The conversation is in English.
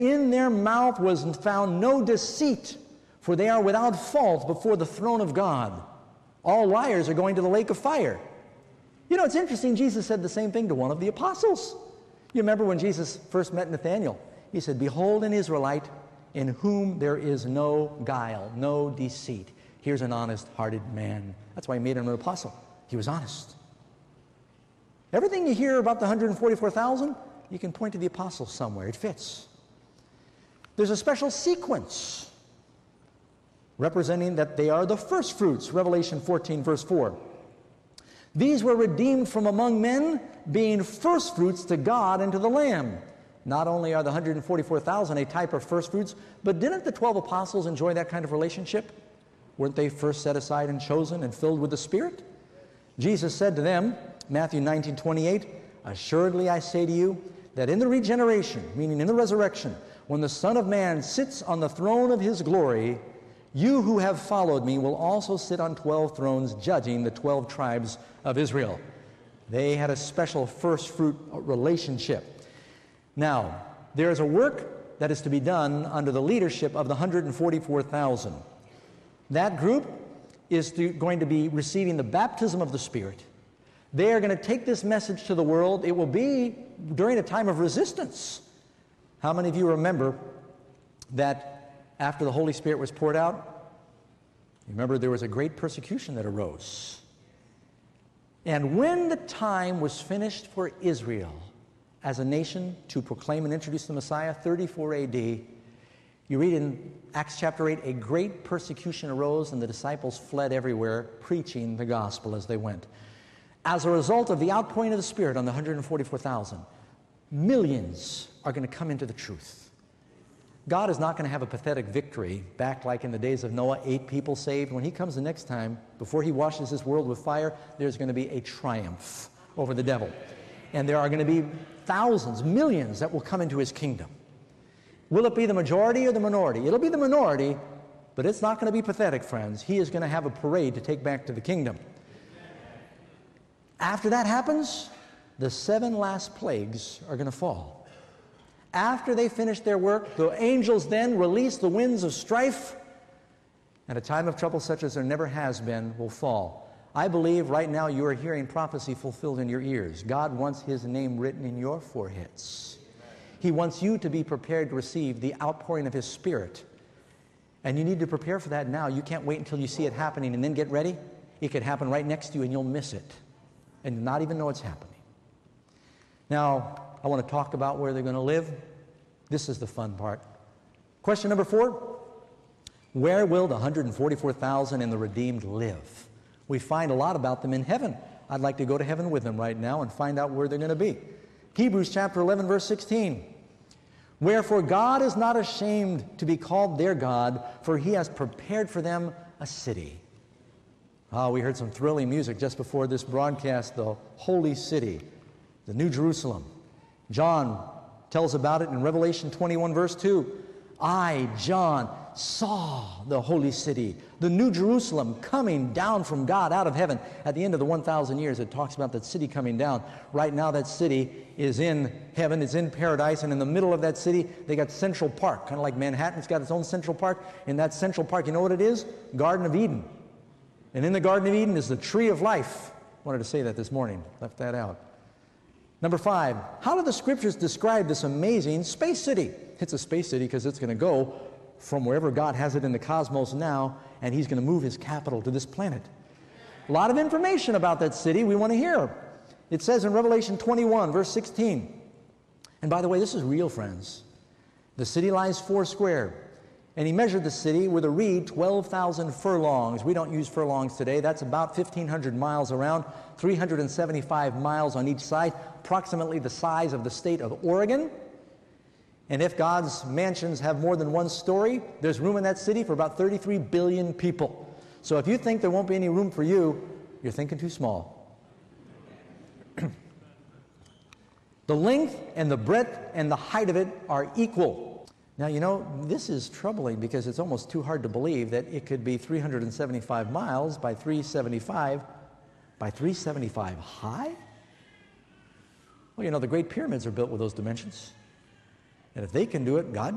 In their mouth was found no deceit, for they are without fault before the throne of God. All liars are going to the lake of fire. You know, it's interesting, Jesus said the same thing to one of the apostles. You remember when Jesus first met Nathanael? He said, "Behold an Israelite in whom there is no guile, no deceit. Here's an honest-hearted man." That's why he made him an apostle. He was honest. Everything you hear about the 144,000, you can point to the apostles somewhere. It fits. There's a special sequence representing that they are the first fruits. Revelation 14, verse 4. "These were redeemed from among men, being first fruits to God and to the Lamb." Not only are the 144,000 a type of first fruits, but didn't the 12 apostles enjoy that kind of relationship? Weren't they first set aside and chosen and filled with the Spirit? Jesus said to them, Matthew 19:28, "Assuredly I say to you, that in the regeneration," meaning in the resurrection, "when the Son of Man sits on the throne of his glory, you who have followed me will also sit on 12 thrones, judging the 12 tribes of Israel." They had a special first fruit relationship. Now, there is a work that is to be done under the leadership of the 144,000. That group is going to be receiving the baptism of the Spirit. They are going to take this message to the world. It will be during a time of resistance. How many of you remember that after the Holy Spirit was poured out, you remember there was a great persecution that arose? And when the time was finished for Israel as a nation to proclaim and introduce the Messiah, 34 AD, you read in Acts chapter 8, a great persecution arose and the disciples fled everywhere, preaching the gospel as they went. As a result of the outpouring of the Spirit on the 144,000, millions are going to come into the truth. God is not going to have a pathetic victory back like in the days of Noah, 8 people saved. When he comes the next time, before he washes this world with fire, there's going to be a triumph over the devil. And there are going to be thousands, millions that will come into his kingdom. Will it be the majority or the minority? It'll be the minority, but it's not going to be pathetic, friends. He is going to have a parade to take back to the kingdom. After that happens, the 7 last plagues are going to fall. After they finish their work, the angels then release the winds of strife, and a time of trouble such as there never has been will fall. I believe right now you are hearing prophecy fulfilled in your ears. God wants his name written in your foreheads. He wants you to be prepared to receive the outpouring of his Spirit. And you need to prepare for that now. You can't wait until you see it happening and then get ready. It could happen right next to you and you'll miss it and not even know it's happening. Now, I want to talk about where they're going to live. This is the fun part. Question number 4. Where will the 144,000 and the redeemed live? We find a lot about them in heaven. I'd like to go to heaven with them right now and find out where they're going to be. Hebrews chapter 11, verse 16. "Wherefore God is not ashamed to be called their God, for he has prepared for them a city." We heard some thrilling music just before this broadcast, the holy city, the New Jerusalem. John tells about it in Revelation 21, verse 2. "I, John, saw the holy city, the New Jerusalem, coming down from God out of heaven." At the end of the 1,000 years, it talks about that city coming down. Right now, that city is in heaven, it's in paradise, and in the middle of that city, they got Central Park, kind of like Manhattan's got its own Central Park. In that Central Park, you know what it is? Garden of Eden. And in the Garden of Eden is the tree of life. I wanted to say that this morning, left that out. Number 5, how do the scriptures describe this amazing space city? It's a space city because it's going to go from wherever God has it in the cosmos now, and he's going to move his capital to this planet. A lot of information about that city we want to hear. It says in Revelation 21, verse 16, and by the way, this is real, friends. "The city lies 4 square, and he measured the city with a reed 12,000 furlongs." We don't use furlongs today. That's about 1,500 miles around, 375 miles on each side, approximately the size of the state of Oregon. And if God's mansions have more than one story, there's room in that city for about 33 billion people. So if you think there won't be any room for you, you're thinking too small. The length and the breadth and the height of it are equal. Now, you know, this is troubling because it's almost too hard to believe that it could be 375 miles by 375 high. Well, you know, the Great Pyramids are built with those dimensions. And if they can do it, God